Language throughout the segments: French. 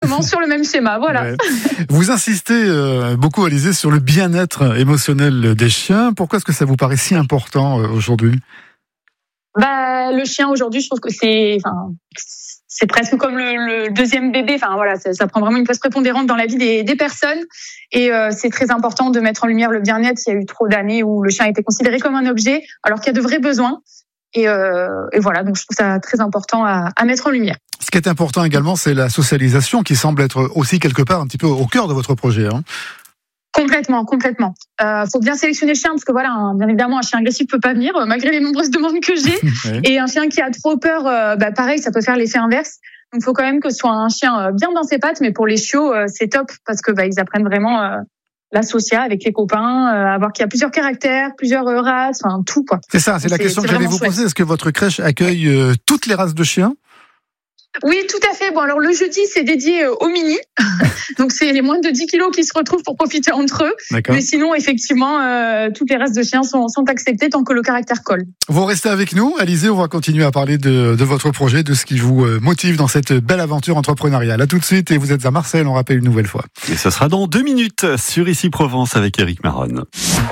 exactement, sur le même schéma, voilà. Ouais. Vous insistez beaucoup, Alizée, sur le bien-être émotionnel des chiens. Pourquoi est-ce que ça vous paraît si important aujourd'hui ? Le chien aujourd'hui, je trouve que c'est presque comme le deuxième bébé. Enfin voilà, ça prend vraiment une place prépondérante dans la vie des personnes. Et c'est très important de mettre en lumière le bien-être. Il y a eu trop d'années où le chien a été considéré comme un objet, alors qu'il y a de vrais besoins. Et voilà, donc je trouve ça très important à mettre en lumière. Ce qui est important également, c'est la socialisation, qui semble être aussi quelque part un petit peu au cœur de votre projet. Complètement. Faut bien sélectionner le chien parce que voilà, bien évidemment, un chien agressif peut pas venir malgré les nombreuses demandes que j'ai. Ouais. Et un chien qui a trop peur, pareil, ça peut faire l'effet inverse. Donc, faut quand même que ce soit un chien bien dans ses pattes. Mais pour les chiots, c'est top parce que ils apprennent vraiment la socia avec les copains, à voir qu'il y a plusieurs caractères, plusieurs races, enfin tout quoi. C'est ça, c'est la question que j'allais vous poser. Est-ce que votre crèche accueille toutes les races de chiens ? Oui, tout à fait. Bon, alors le jeudi, c'est dédié aux mini. Donc, c'est les moins de 10 kilos qui se retrouvent pour profiter entre eux. D'accord. Mais sinon, effectivement, toutes les races de chiens sont acceptées tant que le caractère colle. Vous restez avec nous, Alizée. On va continuer à parler de votre projet, de ce qui vous motive dans cette belle aventure entrepreneuriale. À tout de suite. Et vous êtes à Marseille, on rappelle une nouvelle fois. Et ce sera dans 2 minutes sur Ici Provence avec Éric Maronne.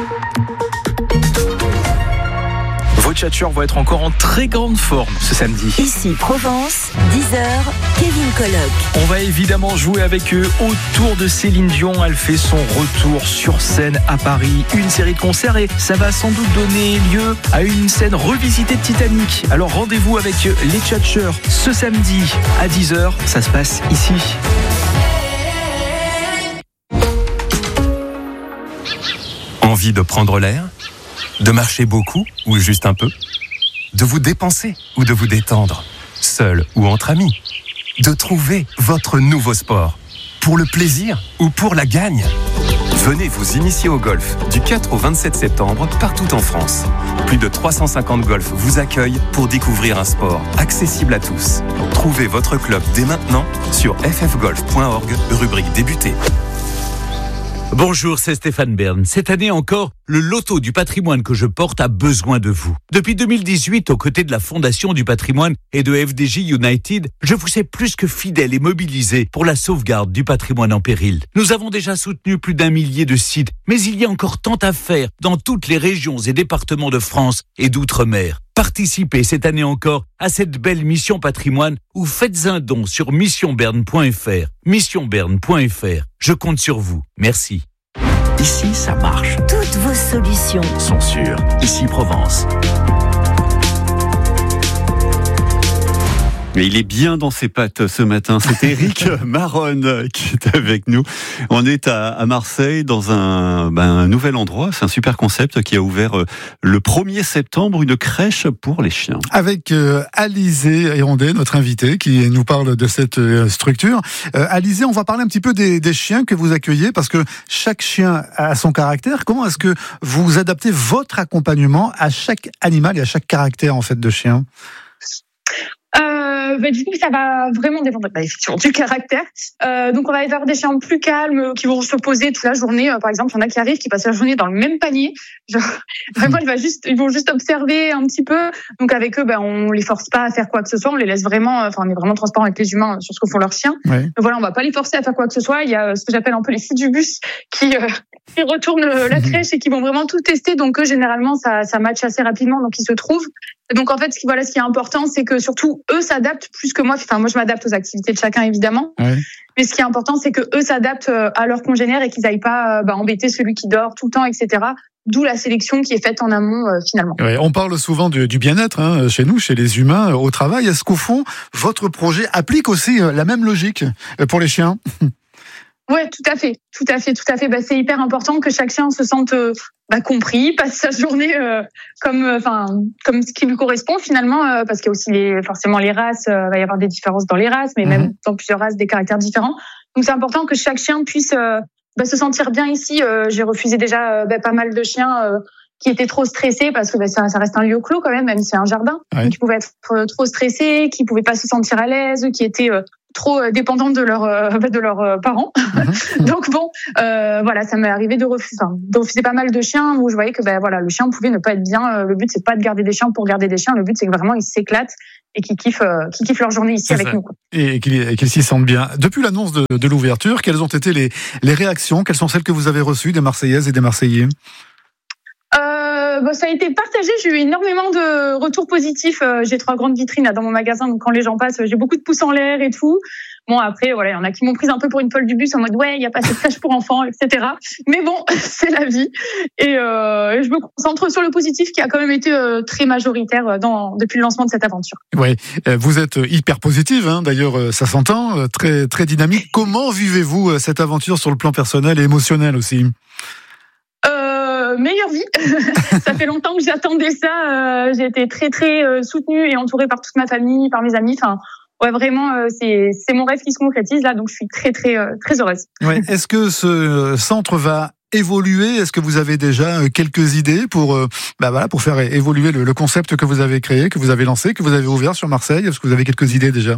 Vos tchatcheurs vont être encore en très grande forme ce samedi. Ici Provence, 10h, Kevin Colloque. On va évidemment jouer avec eux autour de Céline Dion. Elle fait son retour sur scène à Paris. Une série de concerts et ça va sans doute donner lieu à une scène revisitée de Titanic. Alors rendez-vous avec les tchatcheurs ce samedi à 10h. Ça se passe ici. Envie de prendre l'air ? De marcher beaucoup ou juste un peu ? De vous dépenser ou de vous détendre ? Seul ou entre amis ? De trouver votre nouveau sport ? Pour le plaisir ou pour la gagne ? Venez vous initier au golf du 4 au 27 septembre partout en France. Plus de 350 golfs vous accueillent pour découvrir un sport accessible à tous. Trouvez votre club dès maintenant sur ffgolf.org, rubrique débuter. Bonjour, c'est Stéphane Bern. Cette année encore, le loto du patrimoine que je porte a besoin de vous. Depuis 2018, aux côtés de la Fondation du patrimoine et de FDJ United, je vous ai plus que fidèle et mobilisé pour la sauvegarde du patrimoine en péril. Nous avons déjà soutenu plus d'1 millier de sites, mais il y a encore tant à faire dans toutes les régions et départements de France et d'outre-mer. Participez cette année encore à cette belle mission patrimoine ou faites un don sur missionberne.fr. Missionberne.fr. Je compte sur vous. Merci. Ici, ça marche. Toutes vos solutions sont sûres. Ici Provence. Et il est bien dans ses pattes ce matin. C'est Éric Maronne qui est avec nous. On est à Marseille dans un nouvel endroit. C'est un super concept qui a ouvert le 1er septembre, une crèche pour les chiens. Avec Alizée Hérondet, notre invitée, qui nous parle de cette structure. Alizée, on va parler un petit peu des chiens que vous accueillez, parce que chaque chien a son caractère. Comment est-ce que vous adaptez votre accompagnement à chaque animal et à chaque caractère en fait de chien ? Du coup, ça va vraiment dépendre effectivement du caractère. Donc, on va avoir des chiens plus calmes qui vont se poser toute la journée. Par exemple, il y en a qui arrivent, qui passent la journée dans le même panier. Genre, vraiment, ils vont juste observer un petit peu. Donc, avec eux, on les force pas à faire quoi que ce soit. On les laisse vraiment. On est vraiment transparent avec les humains sur ce que font leurs chiens. Ouais. Donc, voilà, on va pas les forcer à faire quoi que ce soit. Il y a ce que j'appelle un peu les filles du bus qui retournent la crèche et qui vont vraiment tout tester. Donc, eux, généralement, ça matche assez rapidement. Donc, ils se trouvent. Donc en fait, ce qui est important, c'est que surtout eux s'adaptent plus que moi. Enfin, moi je m'adapte aux activités de chacun évidemment. Ouais. Mais ce qui est important, c'est que eux s'adaptent à leurs congénères et qu'ils aillent pas embêter celui qui dort tout le temps, etc. D'où la sélection qui est faite en amont finalement. Ouais, on parle souvent du bien-être chez nous, chez les humains au travail. Est-ce qu'au fond, votre projet applique aussi la même logique pour les chiens ? Ouais, tout à fait. C'est hyper important que chaque chien se sente compris, passe sa journée comme ce qui lui correspond finalement, parce qu'il y a aussi forcément les races, va y avoir des différences dans les races, mais même dans plusieurs races, des caractères différents. Donc c'est important que chaque chien puisse se sentir bien ici. J'ai refusé déjà pas mal de chiens qui étaient trop stressés parce que ça reste un lieu clos quand même si c'est un jardin. Ouais. Donc, qui pouvaient être trop stressés, qui pouvaient pas se sentir à l'aise, qui étaient trop dépendantes de leurs parents. Donc bon, voilà, ça m'est arrivé de refuser pas mal de chiens où je voyais que le chien pouvait ne pas être bien. Le but c'est pas de garder des chiens pour garder des chiens. Le but c'est que vraiment ils s'éclatent et qu'ils kiffent leur journée ici avec nous. Et qu'ils s'y sentent bien. Depuis l'annonce de l'ouverture, quelles ont été les réactions? Quelles sont celles que vous avez reçues des Marseillaises et des Marseillais? Ça a été partagé. J'ai eu énormément de retours positifs. J'ai 3 grandes vitrines là, dans mon magasin, donc quand les gens passent, j'ai beaucoup de pouces en l'air et tout. Bon, après, voilà, il y en a qui m'ont prise un peu pour une folle du bus en mode il y a pas assez de plage pour enfants, etc. Mais bon, c'est la vie. Et je me concentre sur le positif qui a quand même été très majoritaire depuis le lancement de cette aventure. Ouais, vous êtes hyper positive, hein, d'ailleurs, ça s'entend, très très dynamique. Comment vivez-vous cette aventure sur le plan personnel et émotionnel aussi? Meilleure vie. Ça fait longtemps que j'attendais ça. J'ai été très très soutenue et entourée par toute ma famille, par mes amis. Enfin, ouais, vraiment, c'est mon rêve qui se concrétise là. Donc, je suis très très très heureuse. Ouais. Est-ce que ce centre va évoluer? Est-ce que vous avez déjà quelques idées pour faire évoluer le concept que vous avez créé, que vous avez lancé, que vous avez ouvert sur Marseille? Est-ce que vous avez quelques idées déjà?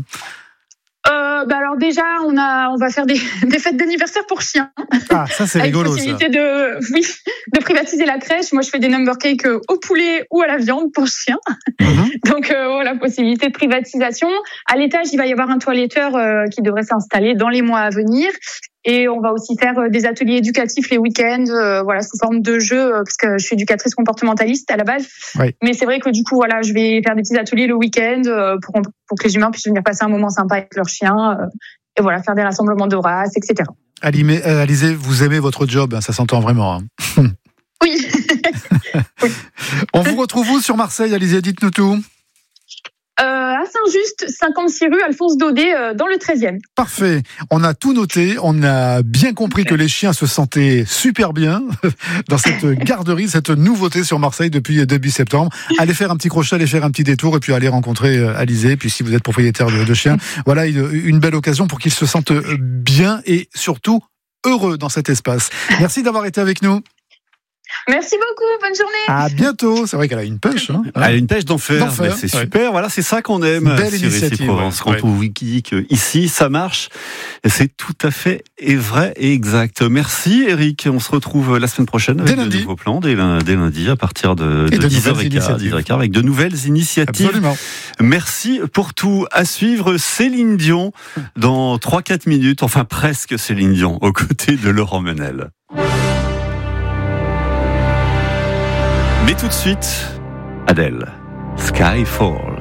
Alors déjà, on va faire des fêtes d'anniversaire pour chiens. Ah, ça c'est rigolo, avec possibilité de privatiser la crèche. Moi, je fais des number cakes au poulet ou à la viande pour chiens. Donc voilà, possibilité de privatisation. À l'étage, il va y avoir un toiletteur qui devrait s'installer dans les mois à venir. Et on va aussi faire des ateliers éducatifs les week-ends, sous forme de jeux, parce que je suis éducatrice comportementaliste à la base. Oui. Mais c'est vrai que du coup, voilà, je vais faire des petits ateliers le week-end pour que les humains puissent venir passer un moment sympa avec leurs chiens, et voilà, faire des rassemblements de races, etc. Alizée, vous aimez votre job, ça s'entend vraiment. Hein. Oui. Oui. On vous retrouve où sur Marseille, Alizée? Dites-nous tout. À Saint-Just, 56 rue Alphonse Daudet, dans le 13e. Parfait. On a tout noté. On a bien compris que les chiens se sentaient super bien dans cette garderie, cette nouveauté sur Marseille depuis début septembre. Allez faire un petit crochet, allez faire un petit détour et puis allez rencontrer Alizée. Puis si vous êtes propriétaire de chiens, voilà une belle occasion pour qu'ils se sentent bien et surtout heureux dans cet espace. Merci d'avoir été avec nous. Merci beaucoup, bonne journée. À bientôt. C'est vrai qu'elle a une pêche. Hein. Elle a une pêche d'enfer. Mais c'est super. Voilà, c'est ça qu'on aime. Belle initiative. Ici Provence. Quand on vous dit que ici ça marche, c'est tout à fait vrai et exact. Merci Eric. On se retrouve la semaine prochaine avec de nouveaux plans dès lundi à partir de 10h15 avec de nouvelles initiatives. Absolument. Merci pour tout. À suivre Céline Dion dans 3-4 minutes. Enfin presque Céline Dion aux côtés de Laurent Menel. Mais tout de suite, Adèle, Skyfall.